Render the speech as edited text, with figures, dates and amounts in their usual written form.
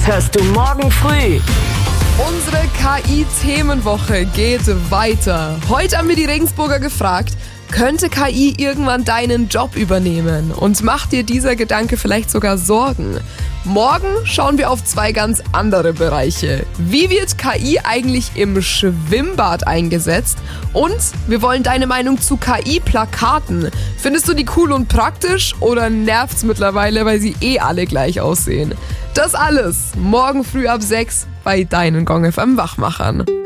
Das hörst du morgen früh. Unsere KI-Themenwoche geht weiter. Heute haben wir die Regensburger gefragt, könnte KI irgendwann deinen Job übernehmen? Und macht dir dieser Gedanke vielleicht sogar Sorgen? Morgen schauen wir auf 2 ganz andere Bereiche. Wie wird KI eigentlich im Schwimmbad eingesetzt? Und wir wollen deine Meinung zu KI-Plakaten. Findest du die cool und praktisch oder nervt's mittlerweile, weil sie alle gleich aussehen? Das alles morgen früh ab 6 bei deinen Gong FM Wachmachern.